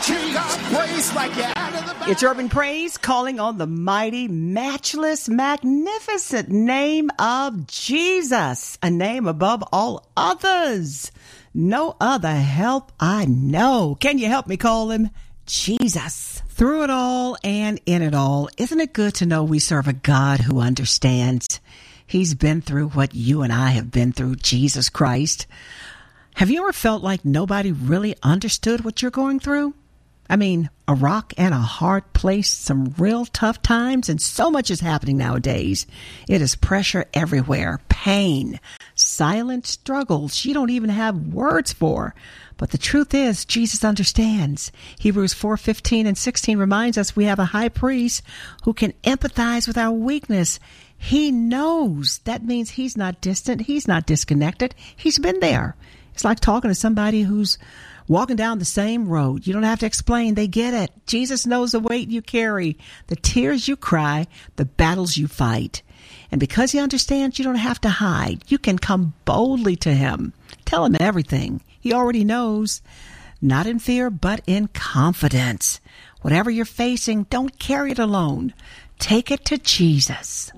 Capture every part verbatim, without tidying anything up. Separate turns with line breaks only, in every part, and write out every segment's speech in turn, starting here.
It's Urban Praise calling on the mighty, matchless, magnificent name of Jesus, a name above all others. No other help I know. Can you help me call him Jesus? Through it all and in it all, isn't it good to know we serve a God who understands? He's been through what you and I have been through, Jesus Christ. Have you ever felt like nobody really understood what you're going through? I mean, a rock and a hard place, some real tough times, and so much is happening nowadays. It is pressure everywhere, pain, silent struggles you don't even have words for. But the truth is, Jesus understands. Hebrews four fifteen and sixteen reminds us we have a high priest who can empathize with our weakness. He knows. That means he's not distant. He's not disconnected. He's been there. It's like talking to somebody who's walking down the same road. You don't have to explain. They get it. Jesus knows the weight you carry, the tears you cry, the battles you fight. And because he understands, you don't have to hide. You can come boldly to him. Tell him everything. He already knows. Not in fear, but in confidence. Whatever you're facing, don't carry it alone. Take it to Jesus.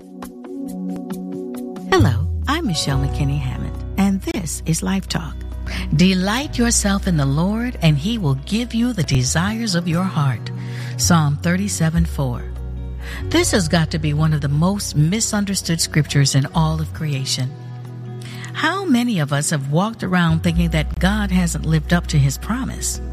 Hello, I'm Michelle McKinney Hammond, and this is Life Talk. Delight yourself in the Lord, and he will give you the desires of your heart. Psalm thirty-seven four. This has got to be one of the most misunderstood scriptures in all of creation. How many of us have walked around thinking that God hasn't lived up to his promise?